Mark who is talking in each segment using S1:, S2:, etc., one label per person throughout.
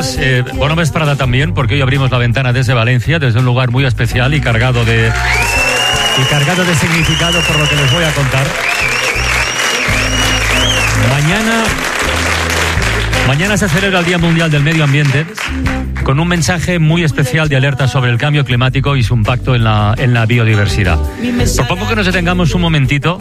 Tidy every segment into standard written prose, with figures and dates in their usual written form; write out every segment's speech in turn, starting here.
S1: tardes, buena vesprada también, porque hoy abrimos la ventana desde Valencia, desde un lugar muy especial y cargado de significado por lo que les voy a contar. Mañana se celebra el Día Mundial del Medio Ambiente, con un mensaje muy especial de alerta sobre el cambio climático y su impacto en la biodiversidad. Propongo que nos detengamos un momentito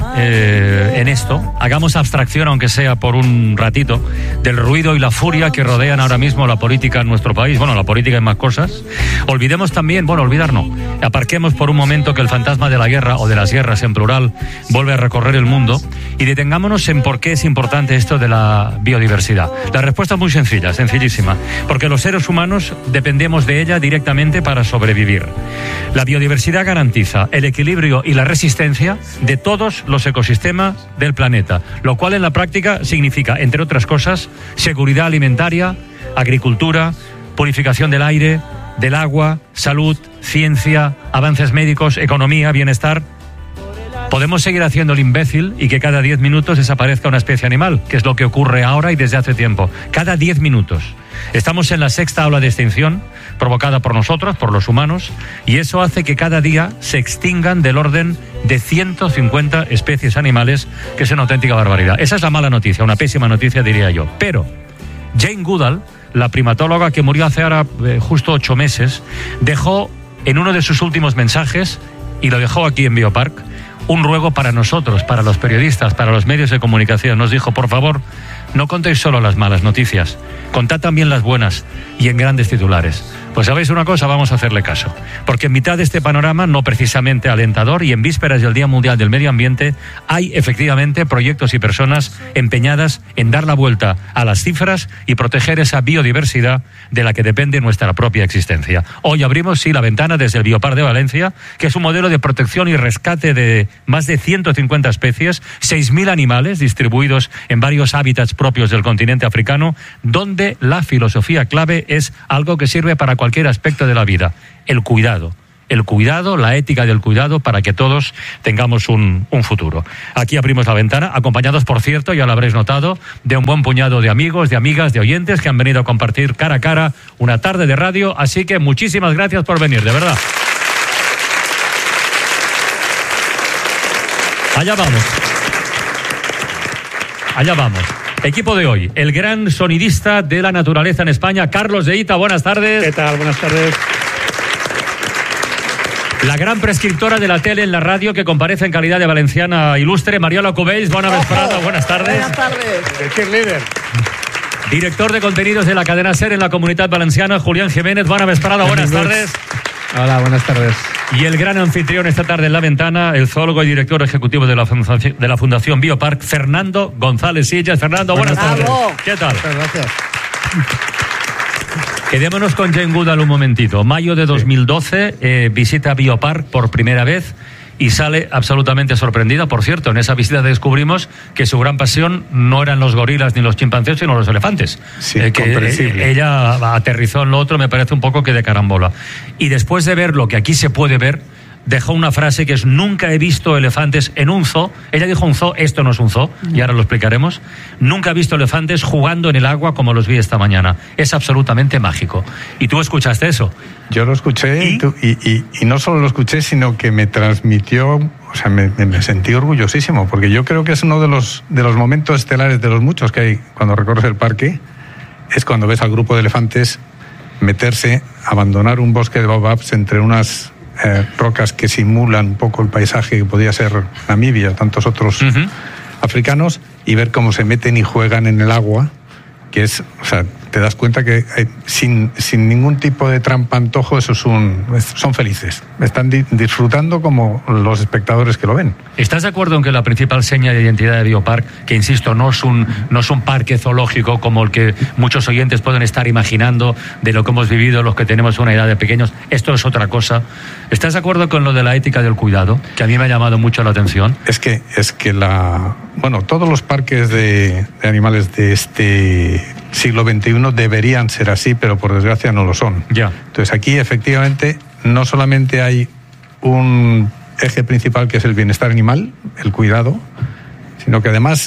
S1: en esto, hagamos abstracción, aunque sea por un ratito, del ruido y la furia que rodean ahora mismo la política en nuestro país. Bueno, la política y más cosas. Olvidemos también, olvidar no, aparquemos por un momento que el fantasma de la guerra, o de las guerras en plural, vuelve a recorrer el mundo, y detengámonos en por qué es importante esto de la biodiversidad. La respuesta es muy sencilla, sencillísima, porque los seres humanos dependemos de ella directamente para sobrevivir. La biodiversidad garantiza el equilibrio y la resistencia de todos los ecosistemas del planeta, lo cual en la práctica significa, entre otras cosas, seguridad alimentaria, agricultura, purificación del aire, del agua, salud, ciencia, avances médicos, economía, bienestar. Podemos seguir haciendo el imbécil y que cada 10 minutos desaparezca una especie animal, que es lo que ocurre ahora y desde hace tiempo. Cada 10 minutos. Estamos en la 6ª ola de extinción, provocada por nosotros, por los humanos, y eso hace que cada día se extingan del orden de 150 especies animales, que es una auténtica barbaridad. Esa es la mala noticia, una pésima noticia, diría yo. Pero Jane Goodall, la primatóloga que murió hace ahora justo 8 meses, dejó en uno de sus últimos mensajes, y lo dejó aquí en Biopark, un ruego para nosotros, para los periodistas, para los medios de comunicación. Nos dijo, por favor, no contéis solo las malas noticias, contad también las buenas y en grandes titulares. Pues sabéis una cosa, vamos a hacerle caso, porque en mitad de este panorama no precisamente alentador y en vísperas del Día Mundial del Medio Ambiente hay efectivamente proyectos y personas empeñadas en dar la vuelta a las cifras y proteger esa biodiversidad de la que depende nuestra propia existencia. Hoy abrimos, sí, la ventana desde el Biopark de Valencia, que es un modelo de protección y rescate de más de 150 especies, 6.000 animales distribuidos en varios hábitats propios del continente africano, donde la filosofía clave es algo que sirve para cualquier aspecto de la vida: el cuidado, la ética del cuidado, para que todos tengamos un futuro. Aquí abrimos la ventana, acompañados, por cierto, ya lo habréis notado, de un buen puñado de amigos, de amigas, de oyentes que han venido a compartir cara a cara una tarde de radio, así que muchísimas gracias por venir, de verdad. Allá vamos. Equipo de hoy, el gran sonidista de la naturaleza en España, Carlos de Ita, buenas tardes.
S2: ¿Qué tal? Buenas tardes.
S1: La gran prescriptora de la tele en la radio, que comparece en calidad de valenciana ilustre, Mariola Cubells, buenas tardes.
S2: Buenas tardes. El cheerleader.
S1: Director de contenidos de la cadena SER en la Comunitat Valenciana, Julián Jiménez, buenas tardes.
S3: Hola, buenas tardes.
S1: Y el gran anfitrión esta tarde en la ventana, el zoólogo y director ejecutivo de la Fundación Biopark, Fernando González Sillas. Fernando, buenas tardes. ¿Qué tal?
S3: Muchas gracias.
S1: Quedémonos con Jane Goodall un momentito. Mayo de 2012, visita Biopark por primera vez y sale absolutamente sorprendida. Por cierto, en esa visita descubrimos que su gran pasión no eran los gorilas ni los chimpancés, sino los elefantes.
S3: Sí,
S1: que ella aterrizó en lo otro, me parece un poco que de carambola. Y después de ver lo que aquí se puede ver, dejó una frase que es: nunca he visto elefantes en un zoo. Ella dijo un zoo, esto no es un zoo, y ahora lo explicaremos. Nunca he visto elefantes jugando en el agua como los vi esta mañana. Es absolutamente mágico. ¿Y tú escuchaste eso?
S3: Yo lo escuché y no solo lo escuché, sino que me transmitió, o sea, me sentí orgullosísimo, porque yo creo que es uno de los momentos estelares, de los muchos que hay cuando recorres el parque, es cuando ves al grupo de elefantes meterse, abandonar un bosque de baobabs entre unas rocas que simulan un poco el paisaje que podía ser Namibia, tantos otros africanos, y ver cómo se meten y juegan en el agua, que es, o sea, te das cuenta que sin ningún tipo de trampa-antojo, son felices. Están disfrutando como los espectadores que lo ven.
S1: ¿Estás de acuerdo en que la principal seña de identidad de Biopark, que insisto, no es un parque zoológico como el que muchos oyentes pueden estar imaginando de lo que hemos vivido los que tenemos una edad de pequeños? Esto es otra cosa. ¿Estás de acuerdo con lo de la ética del cuidado, que a mí me ha llamado mucho la atención?
S3: Es que todos los parques de animales de este siglo XXI deberían ser así, pero por desgracia no lo son.
S1: Ya.
S3: Entonces aquí efectivamente no solamente hay un eje principal, que es el bienestar animal, el cuidado, sino que además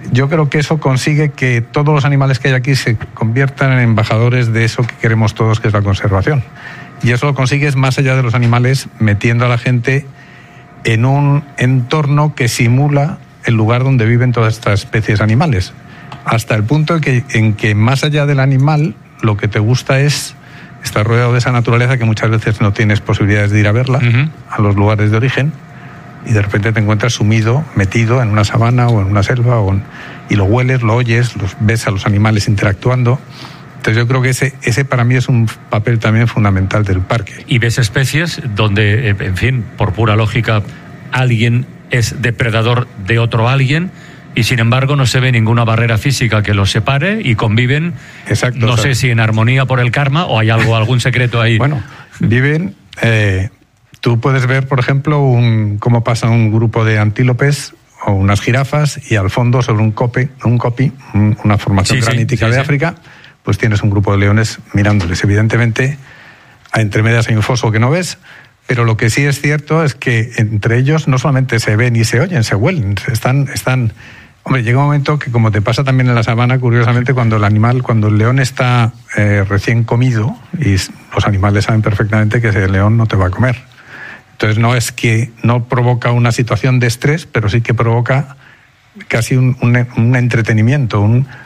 S3: yo creo que eso consigue que todos los animales que hay aquí se conviertan en embajadores de eso que queremos todos, que es la conservación. Y eso lo consigues más allá de los animales, metiendo a la gente en un entorno que simula el lugar donde viven todas estas especies animales. Hasta el punto en que más allá del animal, lo que te gusta es estar rodeado de esa naturaleza que muchas veces no tienes posibilidades de ir a verla, a los lugares de origen, y de repente te encuentras sumido, metido en una sabana o en una selva, y lo hueles, lo oyes, ves a los animales interactuando. Entonces yo creo que ese para mí es un papel también fundamental del parque.
S1: Y ves especies donde, en fin, por pura lógica, alguien es depredador de otro alguien, y sin embargo no se ve ninguna barrera física que los separe y conviven.
S3: Exacto.
S1: No sé si en armonía por el karma o hay algún secreto ahí.
S3: Bueno, viven... tú puedes ver, por ejemplo, cómo pasa un grupo de antílopes o unas jirafas, y al fondo, sobre un copi, una formación granítica de África, pues tienes un grupo de leones mirándoles. Evidentemente, entre medias hay un foso que no ves, pero lo que sí es cierto es que entre ellos no solamente se ven y se oyen, se huelen, están... Hombre, llega un momento que, como te pasa también en la sabana, curiosamente, cuando el león está recién comido, y los animales saben perfectamente que ese león no te va a comer. Entonces no es que no provoca una situación de estrés, pero sí que provoca casi un entretenimiento,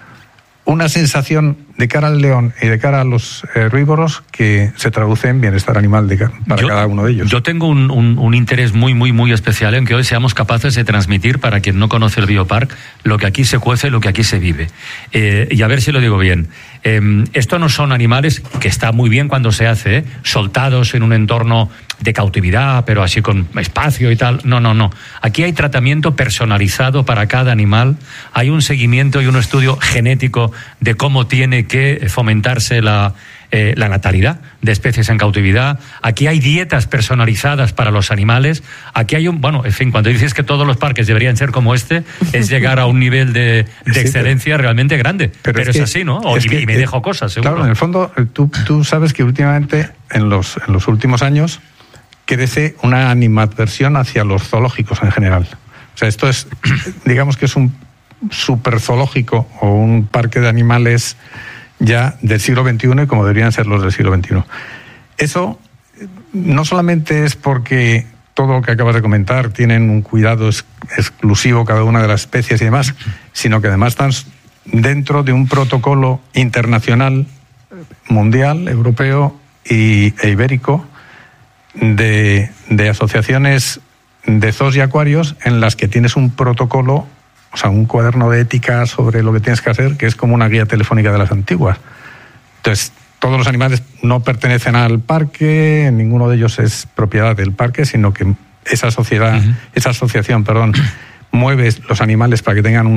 S3: una sensación de cara al león y de cara a los herbívoros que se traduce en bienestar animal para cada uno de ellos. Yo
S1: tengo un interés muy, muy, muy especial en que hoy seamos capaces de transmitir, para quien no conoce el biopark, lo que aquí se cuece, lo que aquí se vive. Y a ver si lo digo bien. Esto no son animales, que está muy bien cuando se hace, soltados en un entorno de cautividad, pero así con espacio y tal. No. Aquí hay tratamiento personalizado para cada animal. Hay un seguimiento y un estudio genético de cómo tiene que fomentarse la natalidad de especies en cautividad. Aquí hay dietas personalizadas para los animales. Aquí hay cuando dices que todos los parques deberían ser como este, es llegar a un nivel de excelencia realmente grande. Pero es así, ¿no? Y me dejo cosas, seguro.
S3: Claro, en el fondo, tú sabes que últimamente, en los últimos años, crece una animadversión hacia los zoológicos en general. O sea, esto es, digamos que es un super zoológico o un parque de animales ya del siglo XXI, y como deberían ser los del siglo XXI. Eso no solamente es porque todo lo que acabas de comentar tienen un cuidado exclusivo cada una de las especies y demás, sino que además están dentro de un protocolo internacional, mundial, europeo e ibérico, de asociaciones de zoos y acuarios, en las que tienes un protocolo, o sea, un cuaderno de ética sobre lo que tienes que hacer, que es como una guía telefónica de las antiguas. Entonces, todos los animales no pertenecen al parque, ninguno de ellos es propiedad del parque, sino que esa asociación, mueve los animales para que tengan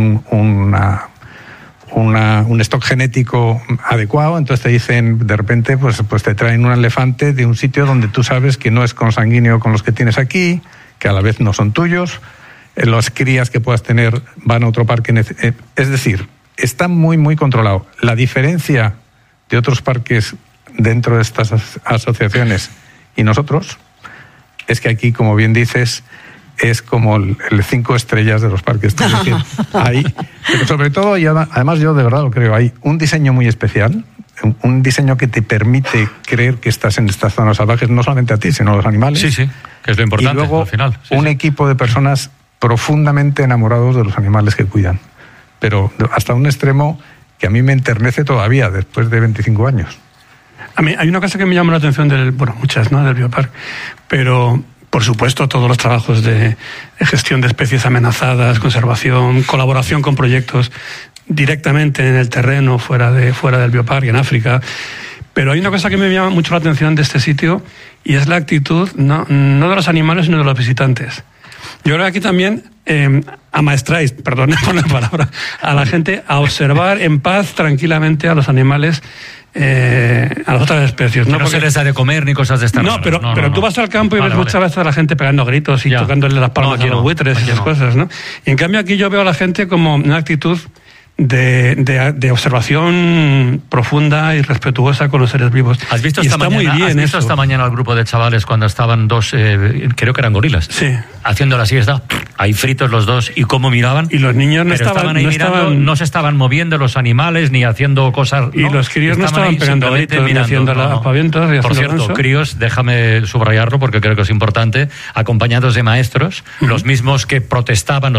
S3: un stock genético adecuado. Entonces te dicen, de repente, pues te traen un elefante de un sitio donde tú sabes que no es consanguíneo con los que tienes aquí, que a la vez no son tuyos. Las crías que puedas tener van a otro parque. Es decir, está muy, muy controlado. La diferencia de otros parques dentro de estas asociaciones y nosotros es que aquí, como bien dices, es como el 5 estrellas de los parques. Es decir, pero sobre todo, y además yo de verdad lo creo, hay un diseño muy especial, un diseño que te permite creer que estás en estas zonas salvajes, no solamente a ti, sino a los animales.
S1: Sí, que es lo importante.
S3: Y luego
S1: al final.
S3: Un equipo de personas profundamente enamorados de los animales que cuidan, pero hasta un extremo que a mí me enternece todavía después de 25 años.
S2: A mí hay una cosa que me llama la atención muchas, ¿no?, del bioparque, pero por supuesto todos los trabajos de gestión de especies amenazadas, conservación, colaboración con proyectos directamente en el terreno fuera del bioparque, en África. Pero hay una cosa que me llama mucho la atención de este sitio, y es la actitud no de los animales, sino de los visitantes. Yo creo que aquí también amaestráis, perdón por la palabra, a la gente a observar en paz, tranquilamente, a los animales, a las otras especies.
S1: No se les da de comer ni cosas de estas.
S2: No, pero tú vas al campo y ves muchas veces a la gente pegando gritos y tocándole las palmas a los buitres y esas cosas, ¿no? Y en cambio aquí yo veo a la gente como una actitud de observación profunda y respetuosa con los seres vivos.
S1: ¿Has visto
S2: y
S1: esta
S2: está
S1: mañana,
S2: muy bien eso.
S1: esta mañana al grupo de chavales cuando estaban dos, creo que eran gorilas,
S2: Sí.
S1: haciendo la siesta, ahí fritos los dos, y cómo miraban?
S2: Y los niños no
S1: estaban ahí
S2: no
S1: mirando,
S2: estaban...
S1: no se estaban moviendo los animales ni haciendo cosas.
S2: Y
S1: ¿no?
S2: los críos no estaban
S1: ahí
S2: pegando gritos ni haciendo aspavientos.
S1: Por cierto, críos, déjame subrayarlo porque creo que es importante, acompañados de maestros, los mismos que protestaban,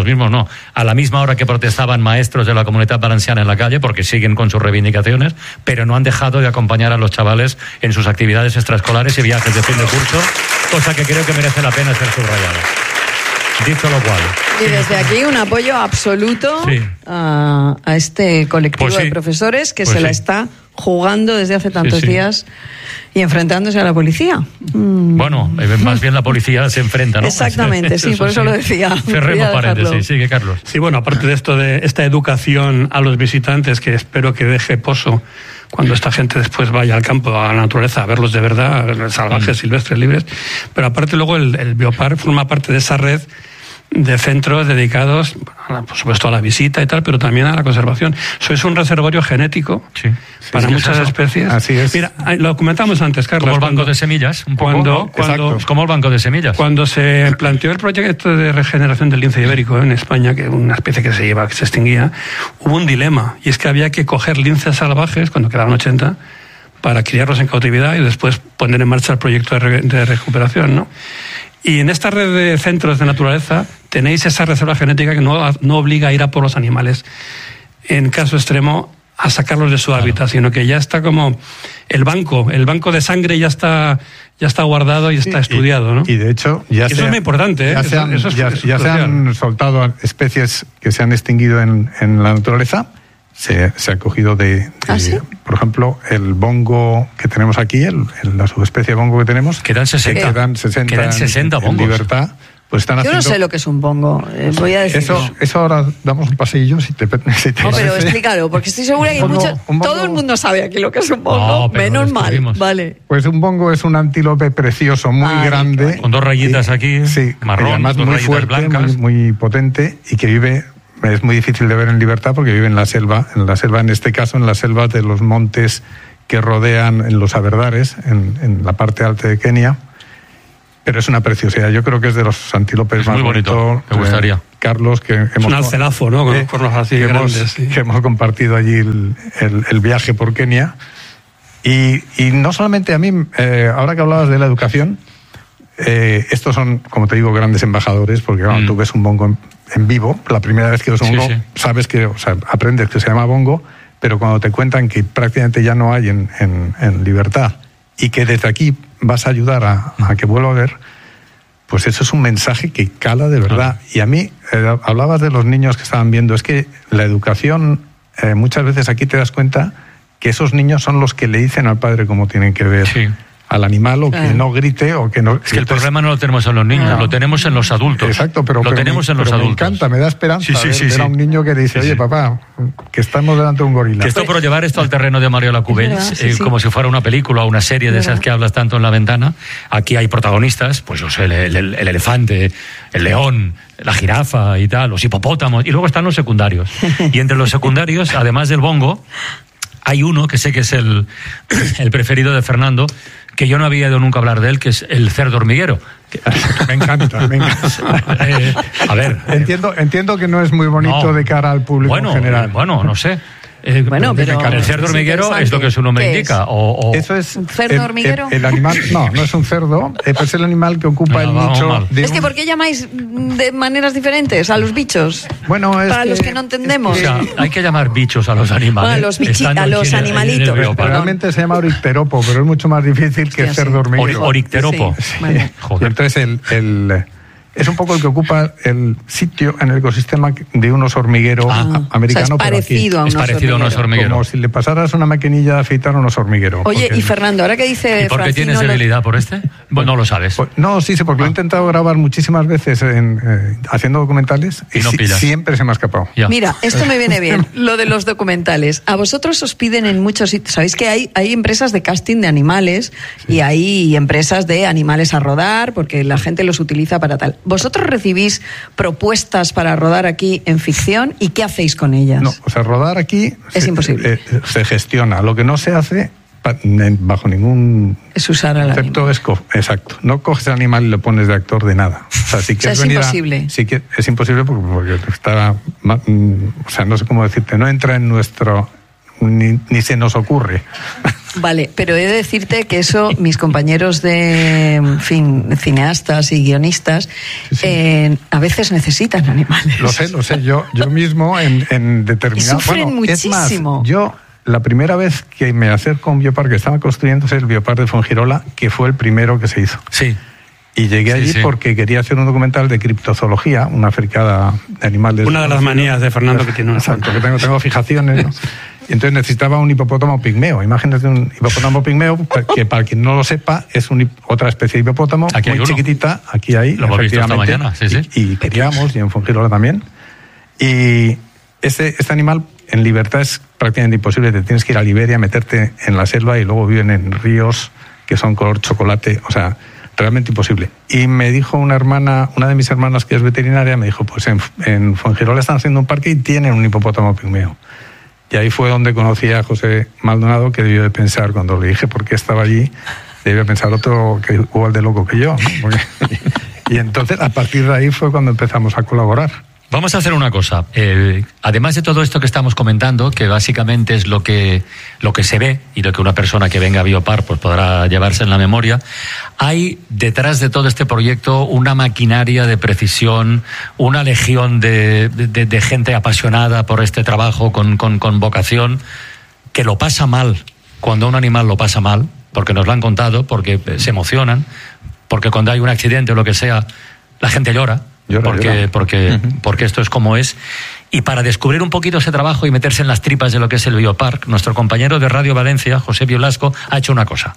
S1: a la misma hora que protestaban maestros de la Comunitat Valenciana en la calle, porque siguen con sus reivindicaciones, pero no han dejado de acompañar a los chavales en sus actividades extraescolares y viajes de fin de curso, cosa que creo que merece la pena ser subrayada. Dicho lo cual.
S4: Y desde aquí un apoyo absoluto
S1: sí.
S4: a este colectivo
S1: Pues sí.
S4: de profesores que
S1: Pues
S4: se la
S1: sí.
S4: está jugando desde hace tantos
S1: Sí.
S4: días y enfrentándose a la policía.
S1: Bueno, más bien la policía se enfrenta, ¿no?
S4: Exactamente, sí, por eso lo decía.
S1: Cerremos
S4: Quería
S1: paréntesis,
S4: dejarlo.
S1: sigue Carlos.
S2: Sí, bueno, aparte de esto, de esta educación a los visitantes, que espero que deje pozo cuando esta gente después vaya al campo, a la naturaleza, a verlos de verdad, salvajes, silvestres, libres. Pero aparte luego el Biopark forma parte de esa red de centros dedicados, por supuesto, a la visita y tal, pero también a la conservación. Eso es un reservorio genético para muchas especies.
S3: Así es.
S2: Mira, lo comentamos antes, Carlos.
S1: Como el banco de semillas, un poco, ¿no?
S2: Cuando,
S1: como el banco de semillas.
S2: Cuando se planteó el proyecto de regeneración del lince ibérico en España, que es una especie que se extinguía, hubo un dilema, y es que había que coger linces salvajes, cuando quedaban 80, para criarlos en cautividad y después poner en marcha el proyecto de recuperación, ¿no? Y en esta red de centros de naturaleza tenéis esa reserva genética que no obliga a ir a por los animales, en caso extremo, a sacarlos de su hábitat, sino que ya está como el banco de sangre ya está guardado y está estudiado, ¿no?
S3: Y de hecho,
S2: eso es muy importante, ¿eh?
S3: Ya se han soltado especies que se han extinguido en la naturaleza. Se ha cogido
S4: ¿Sí?
S3: por ejemplo, el bongo que tenemos aquí, la subespecie de bongo que tenemos.
S1: Quedan 60.
S3: Quedan 60
S1: bongos.
S3: En libertad. Pues están
S4: Yo no sé lo que es un bongo, voy a decir.
S3: Eso ahora damos un pasillo, si te
S4: No, pero explícalo, porque estoy segura que todo el mundo sabe aquí lo que es un bongo, menos mal. Vale.
S3: Pues un bongo es un antílope precioso, muy grande.
S1: Con dos rayitas aquí, marrón,
S3: además
S1: dos
S3: muy
S1: rayitas
S3: fuerte,
S1: blancas.
S3: muy potente, y que vive... Es muy difícil de ver en libertad porque vive en la selva, en este caso en la selva de los montes que rodean en los Aberdares, en la parte alta de Kenia. Pero es una preciosidad. Yo creo que es de los antílopes más bonitos.
S1: Me gustaría.
S3: Carlos, que hemos...
S2: Es un alcelazo, ¿no? Con cuernos así grandes.
S3: Que hemos compartido allí el viaje por Kenia. Y no solamente a mí, ahora que hablabas de la educación, estos son, como te digo, grandes embajadores, porque cuando tú ves un bongo en vivo, la primera vez que ves un bongo, sabes que, aprendes que se llama bongo, pero cuando te cuentan que prácticamente ya no hay en libertad y que desde aquí vas a ayudar a que vuelva a ver, pues eso es un mensaje que cala de verdad. Y a mí, hablabas de los niños que estaban viendo, es que la educación, muchas veces aquí te das cuenta que esos niños son los que le dicen al padre cómo tienen que ver al animal, o que no grite, o que no...
S1: Es que el problema no lo tenemos en los niños, lo tenemos en los adultos.
S3: Exacto, pero
S1: tenemos en los adultos.
S3: Me encanta, me da esperanza ver a un niño que le dice, oye, papá, que estamos delante de un gorila.
S1: Que esto, por llevar esto al terreno de Mario Lacubells, como si fuera una película o una serie de esas que hablas tanto en La Ventana, aquí hay protagonistas, pues yo sé, el elefante, el león, la jirafa y tal, los hipopótamos, y luego están los secundarios. Y entre los secundarios, además del bongo, hay uno que sé que es el preferido de Fernando, que yo no había ido nunca a hablar de él, que es el cerdo hormiguero.
S3: Me encanta.
S1: A ver.
S3: Entiendo que no es muy bonito de cara al público en general.
S1: Bueno, no sé.
S4: Pero
S1: el cerdo hormiguero es lo que su nombre indica.
S3: Eso es
S4: ¿un cerdo hormiguero?
S3: El animal, no es un cerdo, es el animal que ocupa el nicho.
S4: Es que ¿por qué llamáis de maneras diferentes a los bichos?
S3: Bueno,
S4: para los que no entendemos.
S1: O sea, hay que llamar bichos a los animales.
S4: A los animalitos.
S3: Realmente se llama oricteropo, pero es mucho más difícil que cerdo hormiguero.
S1: Oricteropo.
S3: Vale. Y entonces es un poco el que ocupa el sitio en el ecosistema de un oso hormiguero americano.
S4: O sea, es parecido
S1: a un oso hormiguero.
S3: Como si le pasaras una maquinilla de afeitar a un oso hormiguero.
S4: Oye, y Fernando, ahora que dice...
S1: ¿Y por qué tienes debilidad por este? Bueno, no lo sabes.
S3: Pues, no, sí, porque lo he intentado grabar muchísimas veces haciendo documentales y no siempre se me ha escapado.
S4: Ya. Mira, esto me viene bien, lo de los documentales. A vosotros os piden en muchos sitios, sabéis que hay empresas de casting de animales y hay empresas de animales a rodar porque la gente los utiliza para tal. ¿Vosotros recibís propuestas para rodar aquí en ficción y qué hacéis con ellas?
S3: No, o sea, rodar aquí
S4: es imposible.
S3: Se gestiona. Lo que no se hace bajo ningún
S4: es usar al
S3: concepto
S4: animal.
S3: Exacto. No coges al animal y lo pones de actor de nada. O sea, si quieres
S4: es imposible.
S3: Es imposible porque está, o sea, no sé cómo decirte, no entra en nuestro ni se nos ocurre.
S4: Vale, pero he de decirte que eso mis compañeros de, en fin, cineastas y guionistas a veces necesitan animales.
S3: Lo sé. Yo mismo en determinados...
S4: Y sufren muchísimo.
S3: Es más, yo la primera vez que me acerco a un bioparque, estaba construyéndose el bioparque de Fuengirola, que fue el primero que se hizo.
S1: Sí.
S3: Y llegué allí porque quería hacer un documental de criptozoología, una fricada de animales.
S2: Una de las manías de Fernando que tiene.
S3: Exacto, que tengo fijaciones, ¿no? Y entonces necesitaba un hipopótamo pigmeo. Imagínate un hipopótamo pigmeo, que para quien no lo sepa, es otra especie de hipopótamo
S1: aquí
S3: muy chiquitita. Aquí hay,
S1: lo hemos visto esta mañana,
S3: y criamos, y en Fuengirola también. Y este animal en libertad es prácticamente imposible. Te tienes que ir a Liberia, meterte en la selva y luego viven en ríos que son color chocolate. O sea, realmente imposible. Y me dijo una de mis hermanas que es veterinaria, me dijo, pues en Fuengirola están haciendo un parque y tienen un hipopótamo pigmeo. Y ahí fue donde conocí a José Maldonado, que debió de pensar, cuando le dije por qué estaba allí, debió pensar otro que igual de loco que yo, ¿no? Y entonces, a partir de ahí fue cuando empezamos a colaborar.
S1: Vamos a hacer una cosa. Además de todo esto que estamos comentando, que básicamente es lo que se ve y lo que una persona que venga a Biopar pues podrá llevarse en la memoria, hay detrás de todo este proyecto una maquinaria de precisión, una legión de gente apasionada por este trabajo con vocación, que lo pasa mal cuando un animal lo pasa mal, porque nos lo han contado, porque se emocionan, porque cuando hay un accidente o lo que sea, la gente llora. Porque esto es como es. Y para descubrir un poquito ese trabajo y meterse en las tripas de lo que es el Biopark, nuestro compañero de Radio Valencia, José Biolasco, ha hecho una cosa.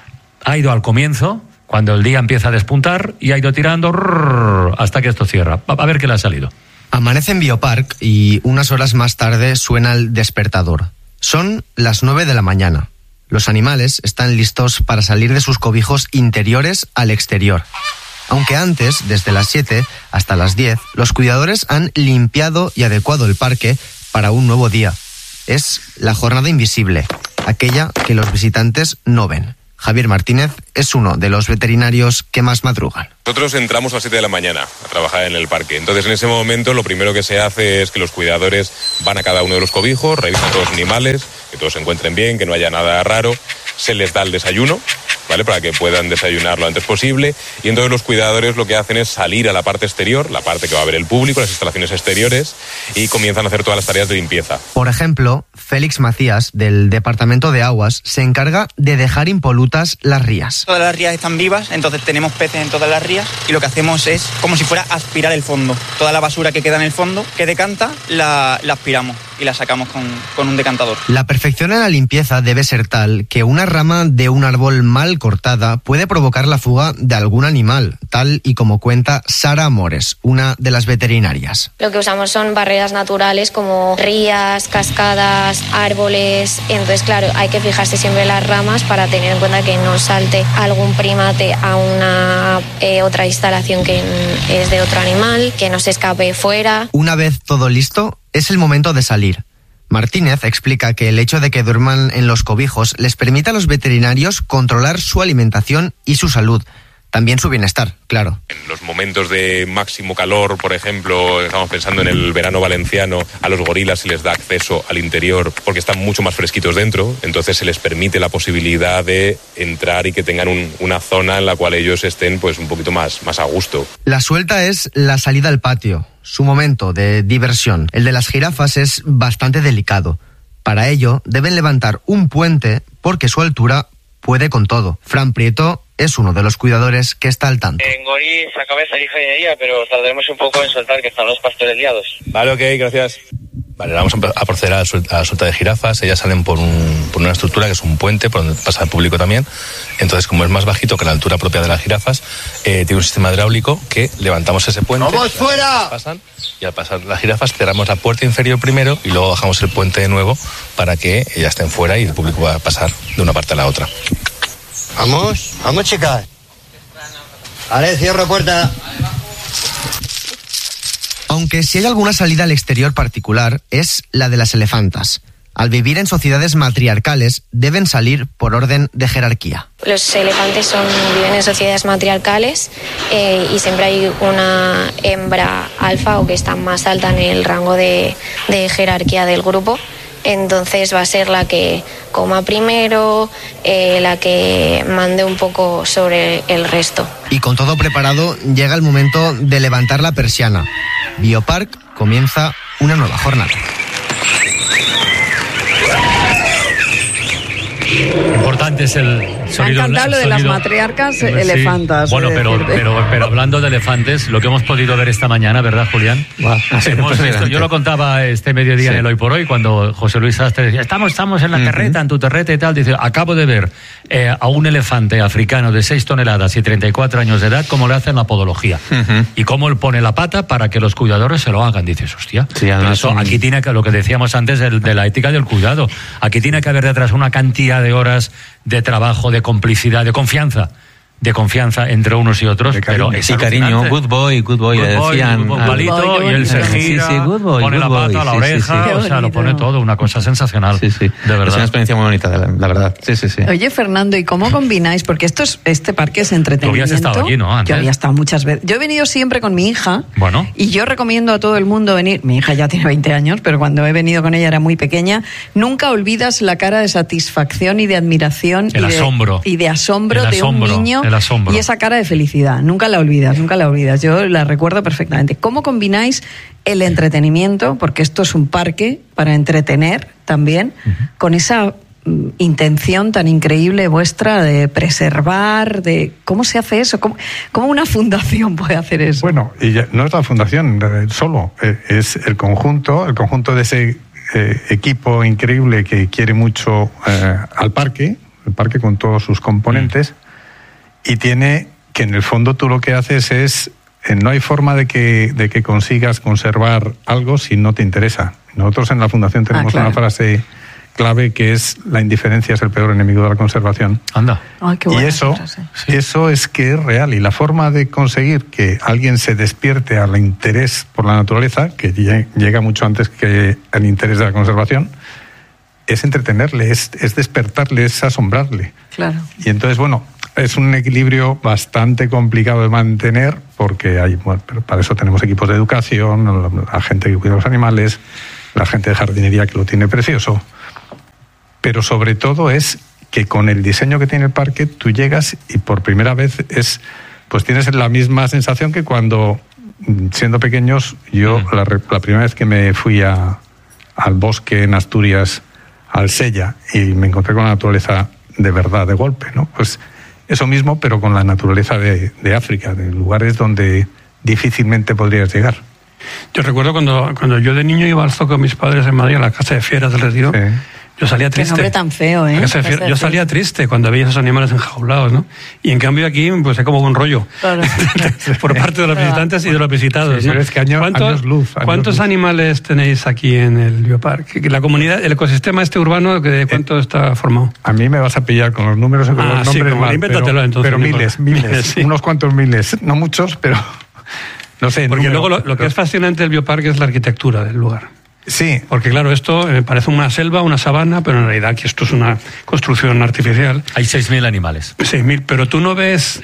S1: Ha ido al comienzo, cuando el día empieza a despuntar, y ha ido tirando hasta que esto cierra. A ver qué le ha salido.
S5: Amanece en Biopark y unas horas más tarde suena el despertador. Son las 9 de la mañana. Los animales están listos para salir de sus cobijos interiores al exterior. Aunque antes, desde las 7 hasta las 10, los cuidadores han limpiado y adecuado el parque para un nuevo día. Es la jornada invisible, aquella que los visitantes no ven. Javier Martínez es uno de los veterinarios que más madrugan.
S6: Nosotros entramos a las 7 de la mañana a trabajar en el parque. Entonces, en ese momento, lo primero que se hace es que los cuidadores van a cada uno de los cobijos, revisan todos los animales, que todos se encuentren bien, que no haya nada raro. Se les da el desayuno, ¿vale? Para que puedan desayunar lo antes posible. Y entonces los cuidadores lo que hacen es salir a la parte exterior, la parte que va a ver el público, las instalaciones exteriores, y comienzan a hacer todas las tareas de limpieza.
S5: Por ejemplo, Félix Macías, del Departamento de Aguas, se encarga de dejar impolutas las rías.
S7: Todas las rías están vivas, entonces tenemos peces en todas las rías, y lo que hacemos es como si fuera aspirar el fondo. Toda la basura que queda en el fondo, que decanta, la aspiramos y la sacamos con un decantador.
S5: La perfección en la limpieza debe ser tal que una rama de un árbol mal cortada puede provocar la fuga de algún animal, tal y como cuenta Sara Amores, una de las veterinarias.
S8: Lo que usamos son barreras naturales como rías, cascadas, árboles. Entonces, claro, hay que fijarse siempre en las ramas para tener en cuenta que no salte algún primate a una otra instalación que es de otro animal, que no se escape fuera.
S5: Una vez todo listo, es el momento de salir. Martínez explica que el hecho de que duerman en los cobijos les permite a los veterinarios controlar su alimentación y su salud, también su bienestar, claro.
S6: En los momentos de máximo calor, por ejemplo, estamos pensando en el verano valenciano, a los gorilas se les da acceso al interior porque están mucho más fresquitos dentro, entonces se les permite la posibilidad de entrar y que tengan una zona en la cual ellos estén pues un poquito más a gusto.
S5: La suelta es la salida al patio, su momento de diversión. El de las jirafas es bastante delicado. Para ello deben levantar un puente porque su altura puede con todo. Fran Prieto es uno de los cuidadores que está al tanto.
S9: En Gori esa cabeza de ingeniería, pero tardaremos un poco en soltar que están los pastores liados.
S6: Vale, ok, gracias.
S10: Vale, vamos a proceder a la suelta de jirafas. Ellas salen por una estructura que es un puente por donde pasa el público también. Entonces, como es más bajito que la altura propia de las jirafas, tiene un sistema hidráulico que levantamos ese puente.
S9: ¡Vamos fuera!
S10: Pasan, y al pasar las jirafas cerramos la puerta inferior primero y luego bajamos el puente de nuevo para que ellas estén fuera y el público va a pasar de una parte a la otra.
S9: Vamos, chicas. Vale, cierro puerta.
S5: Aunque si hay alguna salida al exterior particular, es la de las elefantas. Al vivir en sociedades matriarcales, deben salir por orden de jerarquía.
S8: Los elefantes viven en sociedades matriarcales y siempre hay una hembra alfa o que está más alta en el rango de jerarquía del grupo. Entonces va a ser la que coma primero, la que mande un poco sobre el resto.
S5: Y con todo preparado, llega el momento de levantar la persiana. Biopark comienza una nueva jornada.
S1: Importante es el sonido.
S4: Me ha encantado lo de las matriarcas elefantas.
S1: Bueno, pero hablando de elefantes, lo que hemos podido ver esta mañana, ¿verdad, Julián? Hemos visto, yo lo contaba este mediodía en el Hoy por Hoy, cuando José Luis Sastre decía, estamos en la terreta, en tu terreta y tal. Dice, acabo de ver a un elefante africano de 6 toneladas y 34 años de edad, cómo le hacen la podología. Y cómo él pone la pata para que los cuidadores se lo hagan. Dices, hostia. Sí, eso, aquí tiene que, lo que decíamos antes de la ética del cuidado, aquí tiene que haber detrás una cantidad de horas de trabajo, de complicidad, de confianza entre unos y otros, pero es
S11: cariño, good boy, le decían
S1: palito, y él se gira, pone la pata a la oreja, o sea, lo pone todo, una cosa sensacional, de verdad.
S11: Es una experiencia muy bonita, la verdad. Sí.
S4: Oye, Fernando, ¿y cómo combináis? Porque este parque es entretenimiento.
S1: Tú habías estado allí, ¿no? Antes.
S4: Yo había estado muchas veces. Yo he venido siempre con mi hija, y yo recomiendo a todo el mundo venir. Mi hija ya tiene 20 años, pero cuando he venido con ella era muy pequeña. Nunca olvidas la cara de satisfacción y de admiración y de asombro de un niño. Y esa cara de felicidad, nunca la olvidas, yo la recuerdo perfectamente. ¿Cómo combináis el entretenimiento, porque esto es un parque para entretener también, con esa intención tan increíble vuestra de preservar, de cómo se hace eso? ¿Cómo una fundación puede hacer eso?
S3: Bueno, y ya, no es la fundación solo, es el conjunto de ese equipo increíble que quiere mucho al parque, el parque con todos sus componentes. Y tiene que en el fondo tú lo que haces es, no hay forma de que consigas conservar algo si no te interesa. Nosotros en la Fundación tenemos una frase clave que es: la indiferencia es el peor enemigo de la conservación.
S1: Anda.
S4: Ay, qué buena
S3: frase. Eso es que es real. Y la forma de conseguir que alguien se despierte al interés por la naturaleza, que llega mucho antes que el interés de la conservación, es entretenerle, es despertarle, es asombrarle.
S4: Claro.
S3: Y entonces, es un equilibrio bastante complicado de mantener, porque pero para eso tenemos equipos de educación, la gente que cuida los animales, la gente de jardinería que lo tiene precioso. Pero sobre todo es que con el diseño que tiene el parque, tú llegas y por primera vez tienes la misma sensación que cuando, siendo pequeños, yo la primera vez que me fui al bosque en Asturias, al Sella, y me encontré con la naturaleza de verdad, de golpe, ¿no? Pues eso mismo, pero con la naturaleza de África, de lugares donde difícilmente podrías llegar.
S2: Yo recuerdo cuando yo de niño iba al zoo con mis padres en Madrid, a la Casa de Fieras del Retiro. Sí. Yo salía triste.
S4: Qué nombre tan feo, ¿eh?
S2: Yo salía triste cuando veía esos animales enjaulados, ¿no? Y en cambio aquí, es como un rollo. Claro. Por parte de los visitantes y de los visitados.
S3: Sí, pero es que años luz.
S2: ¿Cuántos animales tenéis aquí en el Bioparque? La comunidad, el ecosistema urbano, ¿de cuánto está formado?
S3: A mí me vas a pillar con los números y con los nombres mal,
S2: invéntatelo entonces.
S3: Pero miles, sí. Unos cuantos miles. No muchos, pero no sé.
S2: Porque luego lo que es fascinante del Bioparque es la arquitectura del lugar.
S3: Sí.
S2: Porque claro, esto parece una selva, una sabana, pero en realidad aquí esto es una construcción artificial.
S1: Hay 6.000 animales.
S2: 6.000, pero tú no ves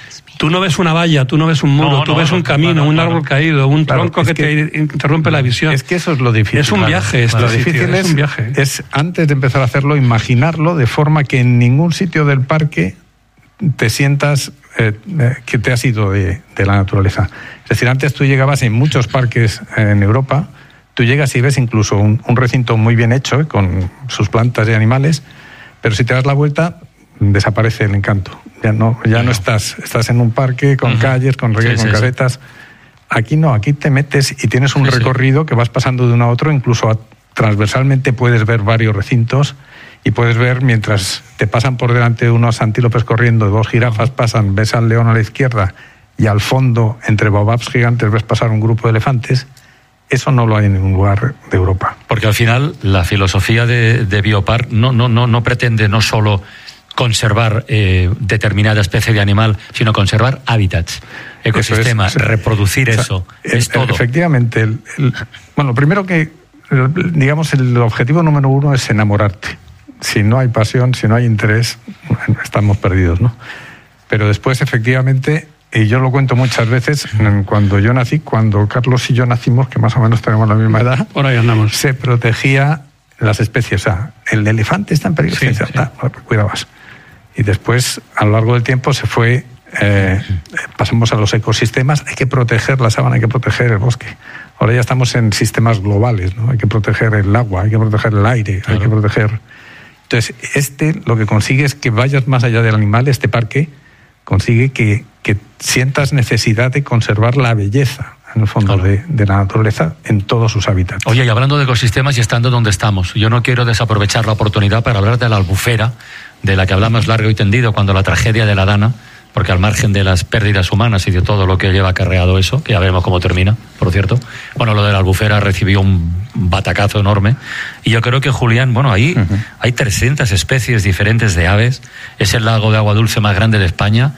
S2: una valla, tú no ves un muro, tú ves un camino, un árbol caído, un tronco que te interrumpe la visión.
S3: Es que eso es lo difícil.
S2: Es un viaje.
S3: Lo difícil es un viaje. Es, antes de empezar a hacerlo, imaginarlo de forma que en ningún sitio del parque te sientas que te has ido de la naturaleza. Es decir, antes tú llegabas en muchos parques en Europa. Tú llegas y ves incluso un recinto muy bien hecho, con sus plantas y animales, pero si te das la vuelta, desaparece el encanto. Ya no estás en un parque con calles, con casetas. Aquí no, aquí te metes y tienes un recorrido que vas pasando de uno a otro, incluso transversalmente puedes ver varios recintos y puedes ver mientras te pasan por delante unos antílopes corriendo, 2 jirafas pasan, ves al león a la izquierda y al fondo, entre baobabs gigantes, ves pasar un grupo de elefantes. Eso no lo hay en ningún lugar de Europa.
S1: Porque al final la filosofía de Biopark no pretende no solo conservar determinada especie de animal, sino conservar hábitats, ecosistemas, reproducir eso. Es todo.
S3: Efectivamente. Bueno, primero que, digamos, el objetivo número 1 es enamorarte. Si no hay pasión, si no hay interés, estamos perdidos, ¿no? Pero después, efectivamente, y yo lo cuento muchas veces, cuando yo nací, cuando Carlos y yo nacimos, que más o menos tenemos la misma edad,
S2: por ahí andamos,
S3: se protegía las especies. O sea, el elefante está en peligro de extinción, cuidabas. Y después, a lo largo del tiempo, se fue, pasamos a los ecosistemas, hay que proteger la sabana, hay que proteger el bosque. Ahora ya estamos en sistemas globales, ¿no? Hay que proteger el agua, hay que proteger el aire, claro. Hay que proteger... Entonces, lo que consigue es que vayas más allá del animal, este parque consigue que sientas necesidad de conservar la belleza, en el fondo, claro, de la naturaleza en todos sus hábitats.
S1: Oye, y hablando de ecosistemas y estando donde estamos, yo no quiero desaprovechar la oportunidad para hablar de la albufera, de la que hablamos largo y tendido cuando la tragedia de la Dana, porque al margen de las pérdidas humanas y de todo lo que lleva acarreado eso, que ya veremos cómo termina, por cierto, bueno, lo de la albufera recibió un batacazo enorme, y yo creo que, Julián, bueno, ahí hay 300 especies diferentes de aves, es el lago de agua dulce más grande de España.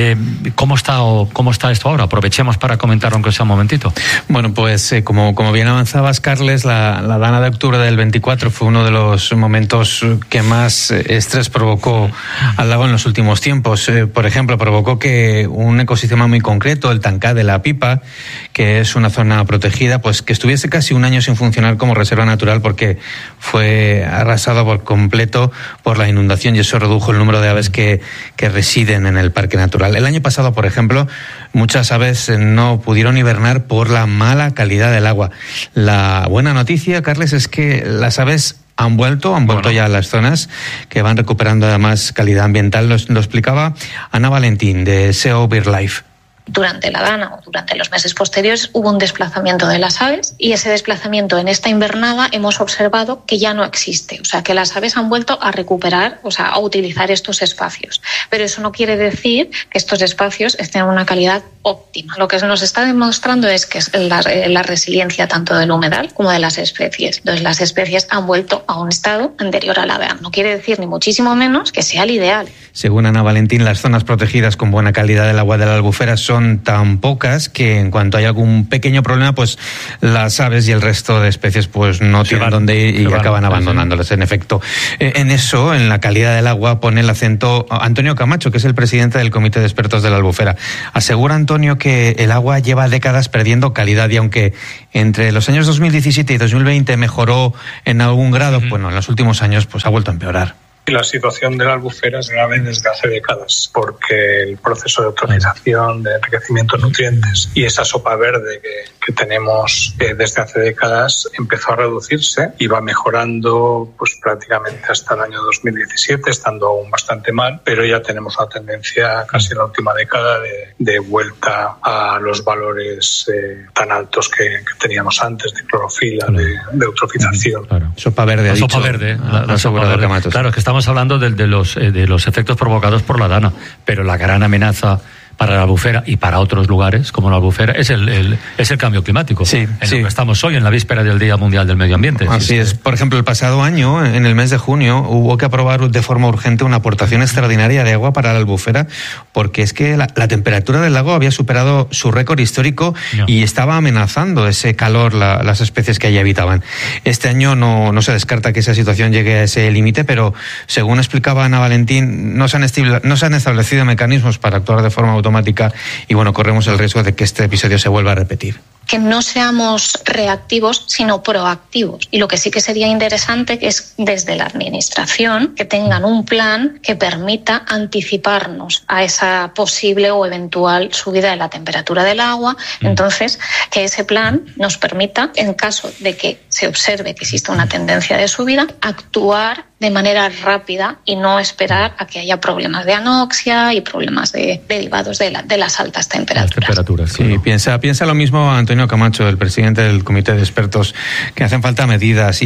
S1: ¿Cómo está esto ahora? Aprovechemos para comentarlo aunque sea un momentito.
S11: Bueno, pues como bien avanzabas, Carles, la Dana de octubre del 24 fue uno de los momentos que más estrés provocó al lago en los últimos tiempos. Por ejemplo, provocó que un ecosistema muy concreto, el Tancá de la Pipa, que es una zona protegida, pues que estuviese casi un año sin funcionar como reserva natural porque fue arrasado por completo por la inundación, y eso redujo el número de aves que residen en el parque natural. El año pasado, por ejemplo, muchas aves no pudieron hibernar por la mala calidad del agua. La buena noticia, Carles, es que las aves han vuelto ya a las zonas, que van recuperando además calidad ambiental. Lo explicaba Ana Valentín, de SEO BirdLife.
S12: Durante la Dana o durante los meses posteriores hubo un desplazamiento de las aves, y ese desplazamiento en esta invernada hemos observado que ya no existe. O sea, que las aves han vuelto a recuperar, o sea, a utilizar estos espacios. Pero eso no quiere decir que estos espacios estén en una calidad óptima. Lo que nos está demostrando es que es la resiliencia tanto del humedal como de las especies. Entonces, las especies han vuelto a un estado anterior a la Dana. No quiere decir ni muchísimo menos que sea el ideal.
S11: Según Ana Valentín, las zonas protegidas con buena calidad del agua de la albufera son tan pocas que en cuanto hay algún pequeño problema, pues las aves y el resto de especies pues no tienen dónde ir y acaban abandonándolas. En efecto, en eso, en la calidad del agua, pone el acento Antonio Camacho, que es el presidente del Comité de Expertos de la Albufera. Asegura Antonio que el agua lleva décadas perdiendo calidad, y aunque entre los años 2017 y 2020 mejoró en algún grado, bueno, en los últimos años pues ha vuelto a empeorar.
S13: La situación de la albufera es grave desde hace décadas, porque el proceso de eutrofización, de enriquecimiento de nutrientes y esa sopa verde que tenemos desde hace décadas empezó a reducirse y va mejorando pues prácticamente hasta el año 2017, estando aún bastante mal, pero ya tenemos una tendencia casi en la última década de vuelta a los valores tan altos que teníamos antes de clorofila, de eutrofización.
S11: Claro. Sopa verde,
S1: sopa verde. La sopa verde. Claro, es que estamos hablando de los efectos provocados por la Dana, pero la gran amenaza para la albufera y para otros lugares como la albufera es el cambio climático. Sí, en lo que estamos hoy, en la víspera del Día Mundial del Medio Ambiente.
S11: Así es. Por ejemplo, el pasado año, en el mes de junio, hubo que aprobar de forma urgente una aportación extraordinaria de agua para la albufera, porque es que la temperatura del lago había superado su récord histórico y estaba amenazando ese calor las especies que allí habitaban. Este año no se descarta que esa situación llegue a ese límite, pero según explicaba Ana Valentín, no se han establecido mecanismos para actuar de forma automática, y bueno, corremos el riesgo de que este episodio se vuelva a repetir.
S12: Que no seamos reactivos, sino proactivos. Y lo que sí que sería interesante es desde la administración que tengan un plan que permita anticiparnos a esa posible o eventual subida de la temperatura del agua. Entonces, que ese plan nos permita, en caso de que se observe que existe una tendencia de subida, actuar de manera rápida y no esperar a que haya problemas de anoxia y problemas derivados de las altas temperaturas.
S11: Sí, piensa lo mismo Antonio Camacho, el presidente del Comité de Expertos, que hacen falta medidas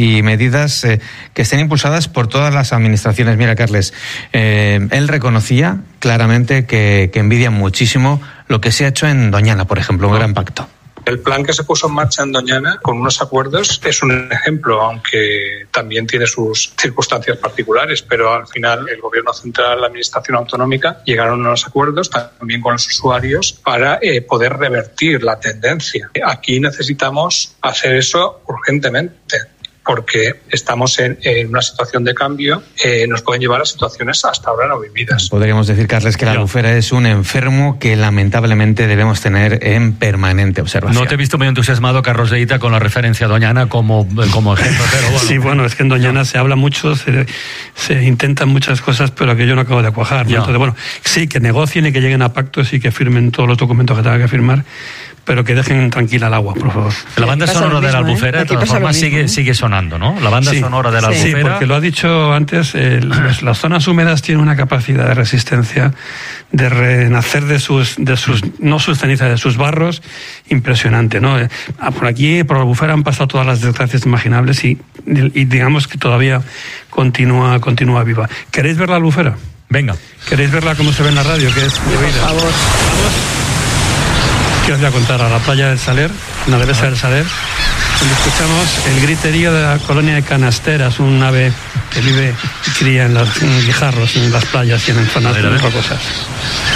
S11: que estén impulsadas por todas las administraciones. Mira, Carles, él reconocía claramente que envidia muchísimo lo que se ha hecho en Doñana, por ejemplo, un gran pacto.
S13: El plan que se puso en marcha en Doñana con unos acuerdos es un ejemplo, aunque también tiene sus circunstancias particulares, pero al final el Gobierno Central, la Administración Autonómica llegaron a unos acuerdos también con los usuarios para poder revertir la tendencia. Aquí necesitamos hacer eso urgentemente, porque estamos en una situación de cambio, nos pueden llevar a situaciones hasta ahora no vividas.
S11: Podríamos decir, Carles, que la albufera es un enfermo que lamentablemente debemos tener en permanente observación.
S1: No te he visto muy entusiasmado, Carlos Leita, con la referencia a Doñana como ejemplo, pero bueno.
S2: Sí, bueno, es que en Doñana se habla mucho, se intentan muchas cosas, pero aquello no acaba de cuajar, ¿no? Entonces, bueno, sí, que negocien y que lleguen a pactos y que firmen todos los documentos que tengan que firmar, pero que dejen tranquila el agua, por favor.
S1: La banda sonora de la albufera, de todas formas, sigue sonando, ¿no? La banda sonora de la albufera.
S2: Sí, porque lo ha dicho antes, las zonas húmedas tienen una capacidad de resistencia, de renacer de sus no sus cenizas, de sus barros, impresionante, ¿no? Por aquí, por la albufera, han pasado todas las desgracias imaginables y digamos que todavía continúa viva. ¿Queréis ver la albufera?
S1: Venga.
S2: ¿Queréis verla como se ve en la radio? Que es
S4: por favor.
S2: ¿Vamos? ¿Qué os voy a contar? A la playa del Saler, en la dehesa del Saler, donde escuchamos el griterío de la colonia de Canasteras, un ave que vive y cría en los guijarros, en las playas y en zonas rocosas.